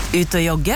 Ut og jogge?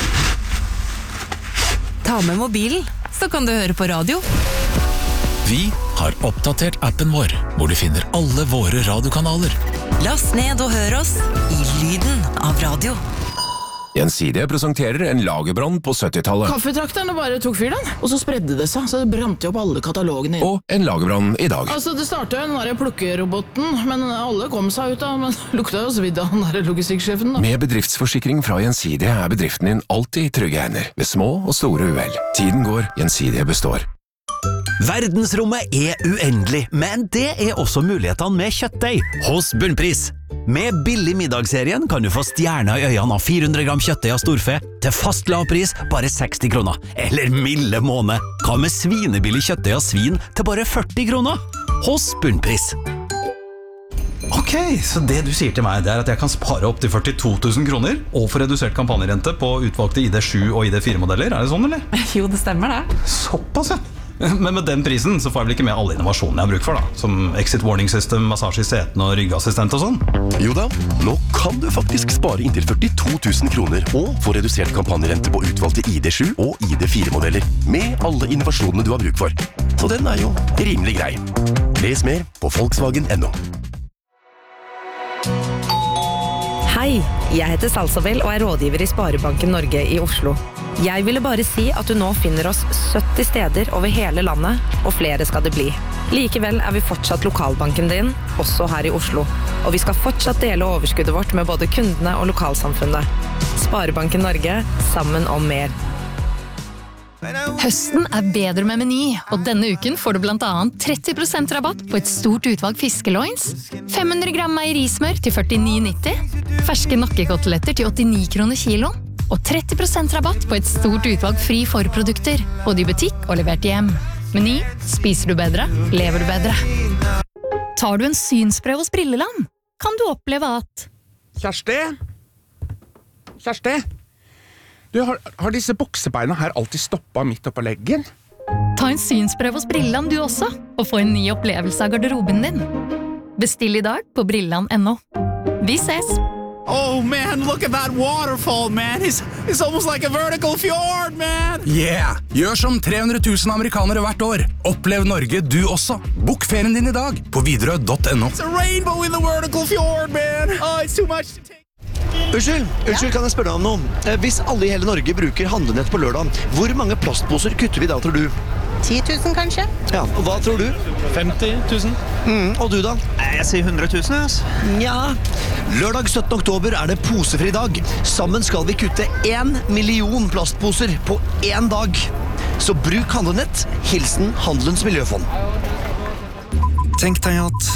Ta med mobilen, så kan du høre på radio. Vi har oppdatert appen vår, hvor du finner alle våre radiokanaler. Last ned og hør oss i lyden av radio. Gjensidige presenterer en lagerbrann på 70-tallet. Kaffetrakterne bare tok fyr den, og så spredde det seg, så det brant jo opp alle katalogene. Og en lagerbrann i dag. Altså, det startet jo den der plukkeroboten, men alle kom seg ut av, men lukta jo svidd av den der logistikksjefen da. Med bedriftsforsikring fra Gjensidige er bedriften din alltid i trygge hender, ved små og store uhell. Tiden går, Gjensidige består. Verdensrommet er uendelig, men det er også mulighetene med kjøttdeig hos Bunnpris. Med billig middagsserien kan du få stjerner i øynene av 400 gram kjøttdeig av storfe til fast lavpris bare 60 kroner. Eller milde måne, hva med svinebillig kjøttdeig av svin til bare 40 kroner? Hos Bunnpris. Ok, så det du sier til meg, det er at jeg kan spare opp til 42 000 kroner og få redusert kampanjerente på utvalgte ID7 og ID4-modeller, er det sånn, eller? Jo, det stemmer det. Såpass, ja. Men med den prisen så får jeg vel ikke med alle innovasjonene jeg har bruk for da, som exit warning system, massasje i setene og ryggassistent og sånn. Jo da, nå kan du faktisk spare inntil 42 000 kroner og få redusert kampanjerente på utvalgte ID7 og ID4-modeller med alle innovasjonene du har bruk for. Så den er jo rimelig grei. Les mer på Volkswagen.no. Hei, jeg heter Salsabel og er rådgiver i Sparebanken Norge i Oslo. Jeg ville bare si at du nå finner oss 70 steder over hele landet, og flere skal det bli. Likevel er vi fortsatt lokalbanken din, også her i Oslo. Og vi skal fortsatt dele overskuddet vårt med både kundene og lokalsamfunnet. Sparebanken Norge, sammen om mer. Høsten er bedre med Meny, og denne uken får du blant annet 30% rabatt på et stort utvalg fiskeloins, 500 gram meierismør til 49,90, ferske nakkekoteletter til 89 kroner kilo, og 30% rabatt på et stort utvalg fri forprodukter, både i butikk og levert hjem. Meny, spiser du bedre, lever du bedre. Tar du en synsprøve hos Brilleland, kan du oppleve at... Kjersti? Du, har disse buksebeina her alltid stoppet midt oppå leggen? Ta en synsprøve hos Brilleland du også, og få en ny opplevelse av garderoben din. Bestill i dag på Brilleland.no. Vi ses! Oh man, look at that waterfall, man. It's almost like a vertical fjord, man. Yeah! Gjør som 300 000 amerikanere hvert år. Opplev Norge du også. Bok ferien din i dag på Widerøe.no. It's a rainbow in the vertical fjord, man. Oh, it's too much to take. Unnskyld, kan jeg spørre deg om noe? Hvis alle i hele Norge bruker handlenett på lørdag, hvor mange plastposer kutter vi da, tror du? 10 000 kanskje? Ja, og hva tror du? 50 000. Og du da? Jeg sier 100 000, ass. Ja, lørdag 17. oktober er det posefri dag. Sammen skal vi kutte 1 million plastposer på 1 dag. Så bruk handlenett, hilsen Handelens Miljøfond. Tenk deg at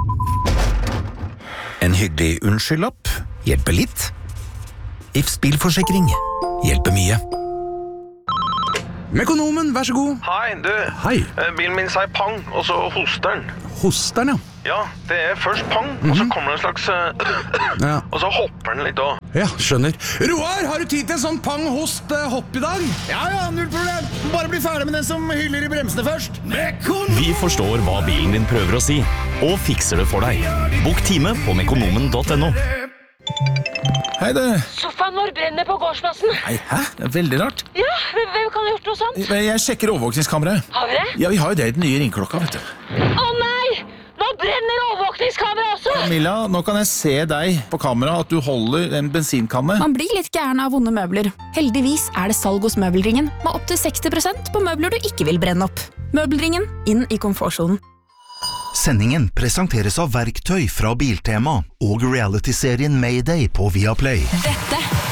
en hyggelig unnskyldlapp hjelper litt. If bilforsikring hjelper mye. Mekonomen, vær så god. Hei, du. Hei. Bilen min sier pang, og så hoster den. Hoster den, ja. Ja, det er først pang, og så kommer det en slags... Ja. Og så hopper den litt også. Ja, skjønner. Roar, har du tid til en sånn pang-host-hopp i dag? Ja, null problem. Bare bli ferdig med den som hyller i bremsene først. Vi forstår hva bilen din prøver å si, og fikser det for deg. Bok time på mekonomen.no. Hei, du. Sofaen vår brenner på gårdsplassen. Nei, hæ? Det er veldig rart. Ja, hvem kan ha gjort noe sånt? Jeg sjekker overvåkningskameraet. Har vi det? Ja, vi har jo det i den nye ringklokka, vet du. Å nei! Nå brenner overvåkningskameraet også! Camilla, nå kan jeg se deg på kamera at du holder en bensinkanne. Man blir litt gæren av vonde møbler. Heldigvis er det salg hos Møbelringen, med opp til 60% på møbler du ikke vil brenne opp. Møbelringen, inn i komfortsonen. Sendingen presenteres av verktøy fra Biltema og reality-serien Mayday på Viaplay. Dette